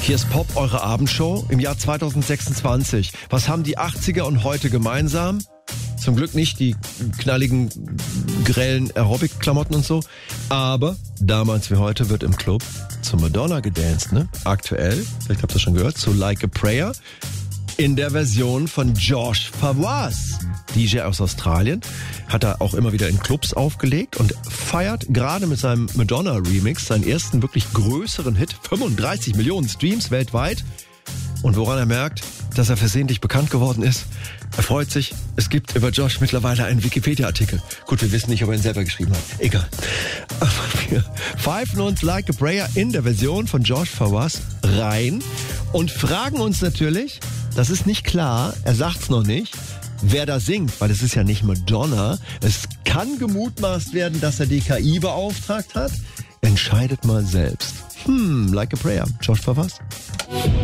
Hier ist Pop, eure Abendshow im Jahr 2026. Was haben die 80er und heute gemeinsam? Zum Glück nicht die knalligen, grellen Aerobic-Klamotten und so. Aber damals wie heute wird im Club zu Madonna gedanced, ne? Aktuell, vielleicht habt ihr das schon gehört, zu Like a Prayer. In der Version von Josh Fawaz. DJ aus Australien. Hat er auch immer wieder in Clubs aufgelegt und feiert gerade mit seinem Madonna-Remix seinen ersten wirklich größeren Hit. 35 Millionen Streams weltweit. Und woran er merkt, dass er versehentlich bekannt geworden ist, er freut sich, es gibt über Josh mittlerweile einen Wikipedia-Artikel. Gut, wir wissen nicht, ob er ihn selber geschrieben hat. Egal. Aber wir pfeifen uns Like a Prayer in der Version von Josh Fawaz rein und fragen uns natürlich, das ist nicht klar, er sagt's noch nicht, wer da singt, weil es ist ja nicht Madonna. Es kann gemutmaßt werden, dass er die KI beauftragt hat. Entscheidet mal selbst. Like a Prayer. Josh Fawaz.